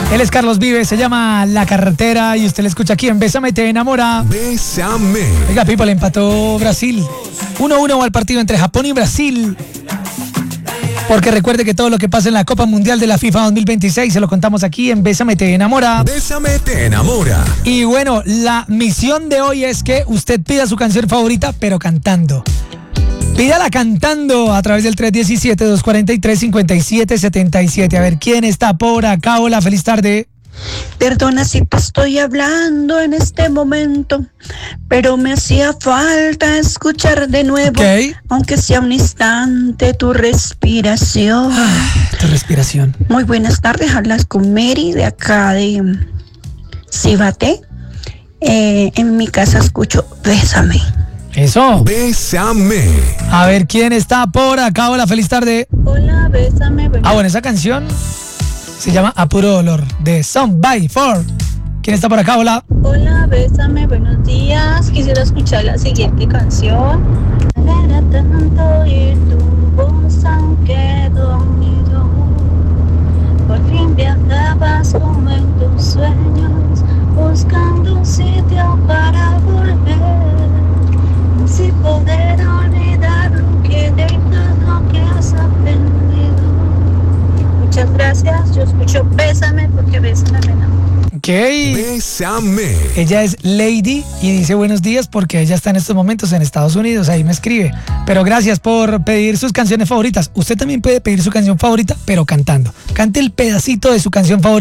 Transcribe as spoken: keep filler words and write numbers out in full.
Él es Carlos Vives, se llama La Carretera y usted le escucha aquí en Bésame Te Enamora. Bésame. Oiga, Pipo, le empató Brasil. uno uno al partido entre Japón y Brasil. Porque recuerde que todo lo que pasa en la Copa Mundial de la FIFA dos mil veintiséis se lo contamos aquí en Bésame Te Enamora. Bésame Te Enamora. Y bueno, la misión de hoy es que usted pida su canción favorita, pero cantando. Pídala cantando a través del tres uno siete, dos cuatro tres, cinco siete siete siete. A ver, ¿quién está por acá? Hola, feliz tarde. Perdona si te estoy hablando en este momento, pero me hacía falta escuchar de nuevo, Ok. aunque sea un instante, tu respiración. Ah, tu respiración. Muy buenas tardes, hablas con Mary de acá de um, Cibate. Eh, en mi casa escucho Bésame. Eso. Bésame. A ver, ¿quién está por acá? Hola, feliz tarde. Hola, bésame. Ah, bueno, esa canción se llama A Puro Dolor, de Some by Four. ¿Quién está por acá? Hola. Hola, bésame, buenos días. Quisiera escuchar la siguiente canción. Me alegra tanto oír tu voz aunque dormido. Por fin viajabas como en tus sueños, buscando un sitio para volver. Sin poder olvidar lo que dejas, lo que has aprendido. Muchas gracias, yo escucho Bésame porque Bésame me enamora. Ok. Bésame. Ella es Lady y dice buenos días porque ella está en estos momentos en Estados Unidos, ahí me escribe. Pero gracias por pedir sus canciones favoritas. Usted también puede pedir su canción favorita, pero cantando. Cante el pedacito de su canción favorita.